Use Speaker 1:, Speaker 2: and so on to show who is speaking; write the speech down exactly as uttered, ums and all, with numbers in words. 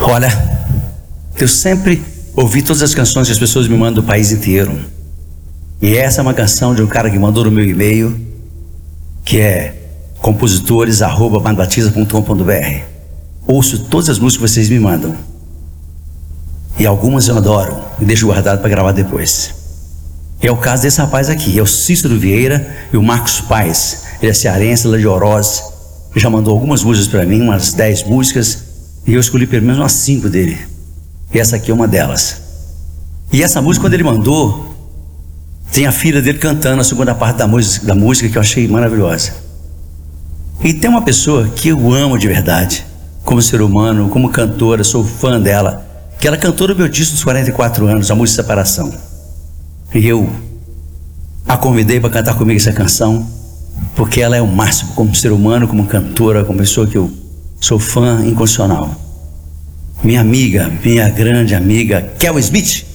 Speaker 1: Olha, eu sempre ouvi todas as canções que as pessoas me mandam do país inteiro. E essa é uma canção de um cara que mandou no meu e-mail, que é compositores arroba bandbatiza ponto com ponto br. Ouço todas as músicas que vocês me mandam. E algumas eu adoro e deixo guardado para gravar depois. É o caso desse rapaz aqui, é o Cícero Vieira e o Marcos Paes. Ele é cearense, ele é de Oroz. Ele já mandou algumas músicas para mim, umas dez músicas, e eu escolhi pelo menos umas cinco dele. E essa aqui é uma delas. E essa música, quando ele mandou, tem a filha dele cantando a segunda parte da música, da música que eu achei maravilhosa. E tem uma pessoa que eu amo de verdade, como ser humano, como cantora, sou fã dela, que ela cantou no meu disco dos quarenta e quatro anos, a música Separação. E eu a convidei para cantar comigo essa canção, porque ela é o máximo, como ser humano, como cantora, como pessoa que eu sou fã incondicional. Minha amiga, minha grande amiga, Kel Smith.